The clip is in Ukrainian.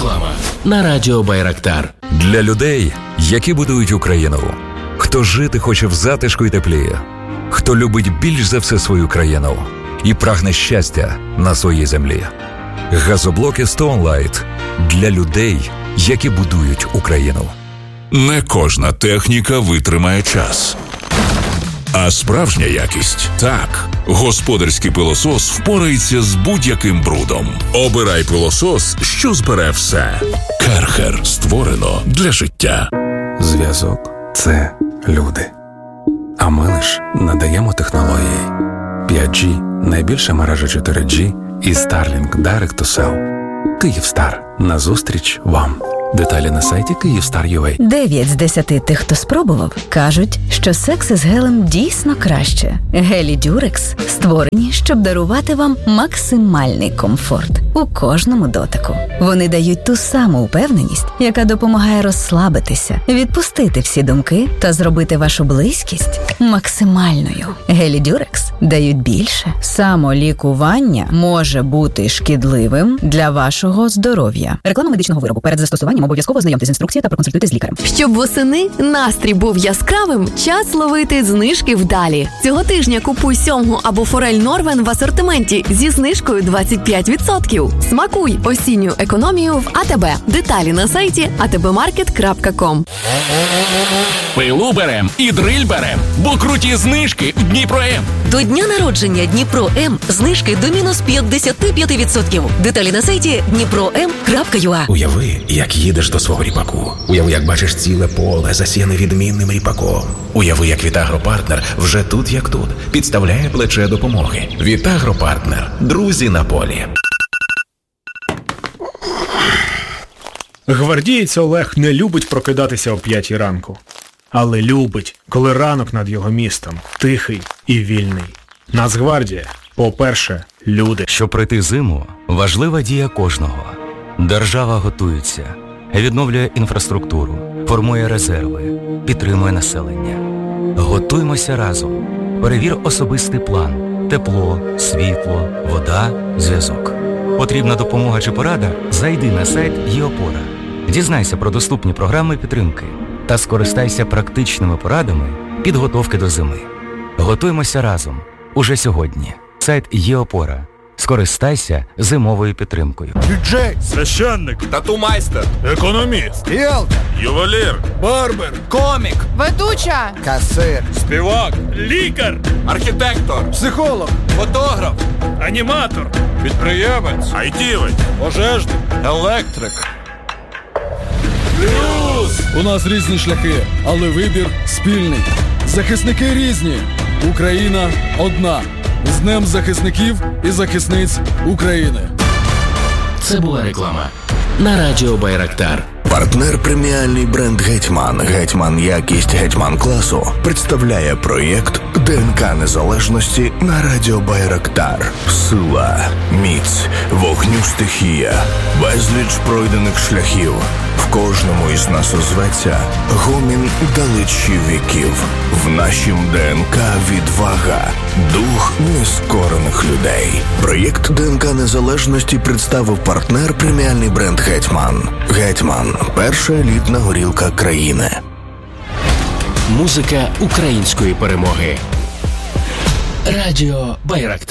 Реклама на радіо Байрактар. Для людей, які будують Україну. Хто жити хоче в затишку і теплі. Хто любить більш за все свою країну і прагне щастя на своїй землі. Газоблоки Stone Light для людей, які будують Україну. Не кожна техніка витримає час. А справжня якість – так. Господарський пилосос впорається з будь-яким брудом. Обирай пилосос, що збере все. Керхер створено для життя. Зв'язок – це люди. А ми лиш надаємо технології. 5G – найбільша мережа 4G і Starlink Direct to Cell. Київстар. Назустріч вам. Деталі на сайті Kyivstar.ua. 9 з 10 тих, хто спробував, кажуть, що секс із гелем дійсно краще. Гелі Дюрекс створені, щоб дарувати вам максимальний комфорт у кожному дотику. Вони дають ту саму впевненість, яка допомагає розслабитися, відпустити всі думки та зробити вашу близькість максимальною. Гелі Дюрекс дають більше. Самолікування може бути шкідливим для вашого здоров'я. Реклама медичного виробу. Перед застосуванням обов'язково ознайомтесь з інструкцією та проконсультуйтесь з лікарем. Щоб восени настрій був яскравим, час ловити знижки вдалі. Цього тижня купуй сьомгу або форель Норвен в асортименті зі знижкою 25%. Смакуй осінню економію в АТБ. Деталі на сайті atbmarket.com. Пилу берем і дриль берем, бо круті знижки в Дніпро-М. До дня народження Дніпро-М знижки до мінус 55%. Деталі на сайті dnipro.m.ua. Уяви, як їдеш до свого ріпаку. Уяви, як бачиш ціле поле, засіяне відмінним ріпаком. Уяви, як Вітагропартнер вже тут як тут підставляє плече допомоги. Вітагропартнер. Друзі на полі. Гвардієць Олег не любить прокидатися о 5 ранку. Але любить, коли ранок над його містом тихий і вільний. Нацгвардія, по-перше, люди. Щоб пройти зиму, важлива дія кожного. Держава готується, відновлює інфраструктуру, формує резерви, підтримує населення. Готуймося разом. Перевір особистий план. Тепло, світло, вода, зв'язок. Потрібна допомога чи порада? Зайди на сайт ЄОПОРА. Дізнайся про доступні програми підтримки та скористайся практичними порадами підготовки до зими. Готуймося разом. Уже сьогодні. Сайт ЄОПОРА. Скористайся зимовою підтримкою. Діджей, священник, тату-майстер, економіст, ріелтор, ювелір, барбер, комік, ведуча, касир, співак, лікар, архітектор, психолог, фотограф, аніматор, підприємець, айтівець, пожежник, електрик. плюс! У нас різні шляхи, але вибір спільний. Захисники різні. Україна одна. З Днем захисників і захисниць України. Це була реклама на радіо Байрактар. Партнер преміальний бренд «Гетьман». «Гетьман» якість «Гетьман» класу представляє проєкт ДНК Незалежності на радіо Байрактар. Сила, міць, вогню стихія, безліч пройдених шляхів. В кожному із нас озветься гомін далечі віків. В нашім ДНК відвага, дух нескорених людей. Проєкт ДНК Незалежності представив партнер преміальний бренд «Гетьман». «Гетьман» – перша елітна горілка країни. Музика української перемоги. Радіо Байрактар.